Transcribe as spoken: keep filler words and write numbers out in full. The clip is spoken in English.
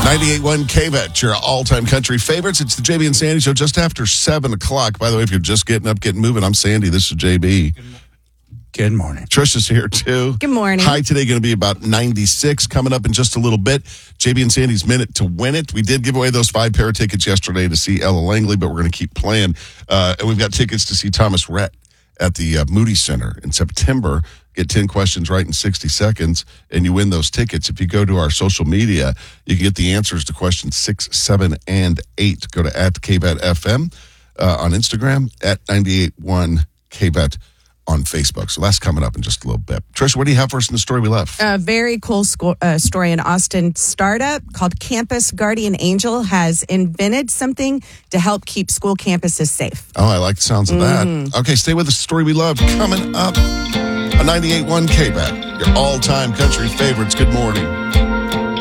ninety-eight point one K-Bet, your all-time country favorites. It's the J B and Sandy Show just after seven o'clock. By the way, if you're just getting up, getting moving, I'm Sandy. This is J B. Good morning. Trisha's here, too. Good morning. High today going to be about ninety-six. Coming up in just a little bit, J B and Sandy's Minute to Win It. We did give away those five pair of tickets yesterday to see Ella Langley, but we're going to keep playing. Uh, and we've got tickets to see Thomas Rhett at the uh, Moody Center in September. Get ten questions right in sixty seconds, and you win those tickets. If you go to our social media, you can get the answers to questions six, seven, and eight. Go to at K B E T F M uh, on Instagram, at ninety-eight point one K B E T on Facebook. So that's coming up in just a little bit. Trisha, what do you have for us in the story we left? A very cool sco- uh, story. In Austin startup called Campus Guardian Angel has invented something to help keep school campuses safe. Oh, I like the sounds of Mm-hmm. that. Okay, stay with us. The story we love coming up on ninety-eight point one K B E T, your all-time country favorites. Good morning.